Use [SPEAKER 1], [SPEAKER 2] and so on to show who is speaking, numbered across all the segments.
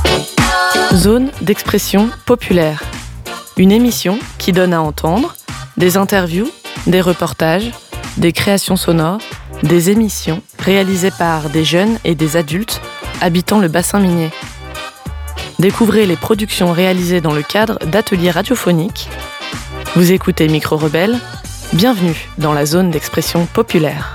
[SPEAKER 1] Zone d'expression populaire. Une émission qui donne à entendre des interviews, des reportages, des créations sonores, des émissions réalisées par des jeunes et des adultes habitant le bassin minier. Découvrez les productions réalisées dans le cadre d'ateliers radiophoniques. Vous écoutez Micro Rebelle. Bienvenue dans la zone d'expression populaire.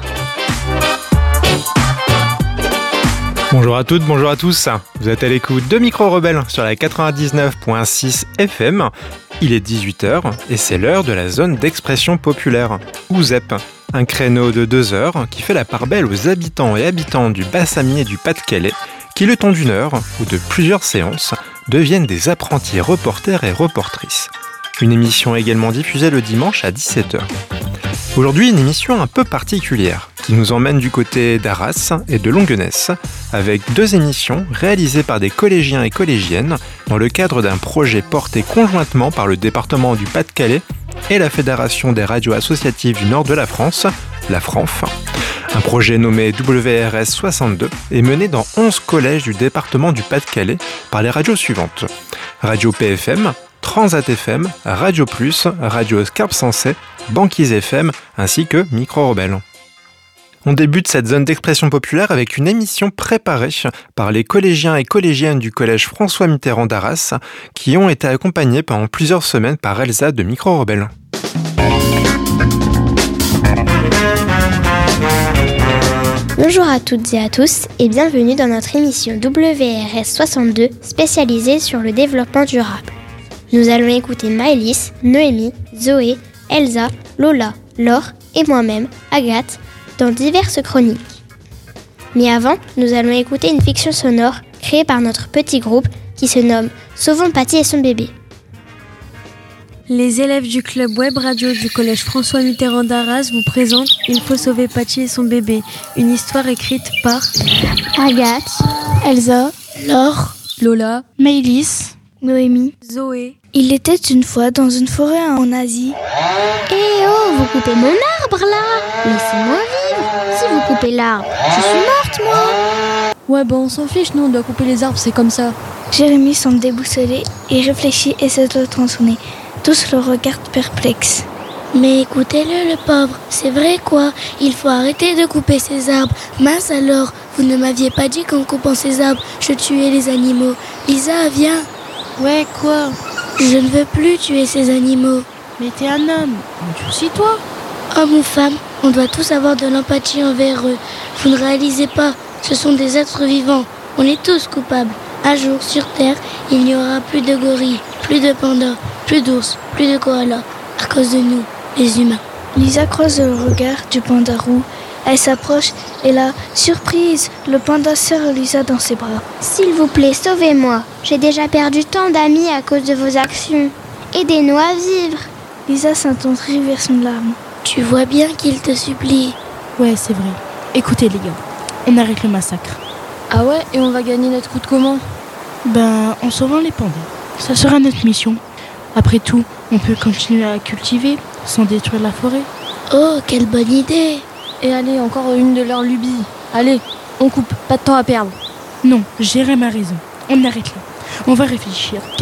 [SPEAKER 2] Bonjour à toutes, bonjour à tous. Vous êtes à l'écoute de Micro Rebelle sur la 99.6 FM. Il est 18h et c'est l'heure de la zone d'expression populaire, ou ZEP. Un créneau de 2 heures qui fait la part belle aux habitants et habitantes du bassin minier du Pas-de-Calais qui, le temps d'une heure ou de plusieurs séances, deviennent des apprentis reporters et reportrices. Une émission également diffusée le dimanche à 17h. Aujourd'hui, une émission un peu particulière qui nous emmène du côté d'Arras et de Longuenesse avec 2 émissions réalisées par des collégiens et collégiennes dans le cadre d'un projet porté conjointement par le département du Pas-de-Calais et la Fédération des radios associatives du nord de la France, la FRANF. Un projet nommé WRS 62 est mené dans 11 collèges du département du Pas-de-Calais par les radios suivantes: Radio PFM, Transat FM, Radio Plus, Radio Scarpe Sensé, Banquise FM ainsi que Micro Rebelle. On débute cette zone d'expression populaire avec une émission préparée par les collégiens et collégiennes du collège François Mitterrand d'Arras qui ont été accompagnés pendant plusieurs semaines par Elsa de Micro Rebelle.
[SPEAKER 3] Bonjour à toutes et à tous et bienvenue dans notre émission WRS 62 spécialisée sur le développement durable. Nous allons écouter Maëlys, Noémie, Zoé, Elsa, Lola, Laure et moi-même, Agathe, dans diverses chroniques. Mais avant, nous allons écouter une fiction sonore créée par notre petit groupe qui se nomme Sauvons Patty et son bébé.
[SPEAKER 4] Les élèves du club web radio du collège François Mitterrand d'Arras vous présentent Il faut sauver Patty et son bébé, une histoire écrite par
[SPEAKER 3] Agathe,
[SPEAKER 5] Elsa, Laure,
[SPEAKER 4] Lola,
[SPEAKER 5] Maëlys,
[SPEAKER 3] Noémie,
[SPEAKER 4] Zoé.
[SPEAKER 5] Il était une fois dans une forêt en Asie.
[SPEAKER 3] Eh oh, vous coupez mon arbre là! Laissez-moi vivre! Si vous coupez l'arbre, je suis morte moi!
[SPEAKER 4] Ouais on s'en fiche, nous on doit couper les arbres, c'est comme ça.
[SPEAKER 5] Jérémie semble déboussolé, il réfléchit et se doit tronçonner. Tous le regardent perplexes.
[SPEAKER 6] Mais écoutez-le, le pauvre, c'est vrai quoi, il faut arrêter de couper ces arbres. Mince alors, vous ne m'aviez pas dit qu'en coupant ces arbres, je tuais les animaux. Lisa, viens.
[SPEAKER 4] Ouais, quoi?
[SPEAKER 6] Je ne veux plus tuer ces animaux.
[SPEAKER 4] Mais t'es un homme, endurcis-toi.
[SPEAKER 6] Hommes ou femmes, on doit tous avoir de l'empathie envers eux. Vous ne réalisez pas, ce sont des êtres vivants. On est tous coupables. Un jour, sur Terre, il n'y aura plus de gorilles, plus de pandas, plus d'ours, plus de koalas, à cause de nous, les humains.
[SPEAKER 5] Lisa croise le regard du panda roux. Elle s'approche et là, surprise, le panda serre Lisa dans ses bras.
[SPEAKER 3] S'il vous plaît, sauvez-moi. J'ai déjà perdu tant d'amis à cause de vos actions. Aidez-nous à vivre.
[SPEAKER 5] Lisa s'attendrit vers son larme.
[SPEAKER 6] Tu vois bien qu'il te supplie.
[SPEAKER 7] Ouais, c'est vrai. Écoutez les gars, on arrête le massacre.
[SPEAKER 4] Ah ouais, et on va gagner notre coup de comment?
[SPEAKER 7] En sauvant les pandas. Ça sera notre mission. Après tout, on peut continuer à cultiver sans détruire la forêt.
[SPEAKER 6] Oh, quelle bonne idée!
[SPEAKER 4] Et allez, encore une de leurs lubies. Allez, on coupe, pas de temps à perdre.
[SPEAKER 7] Non, Jérémie a raison. On arrête là. On va réfléchir.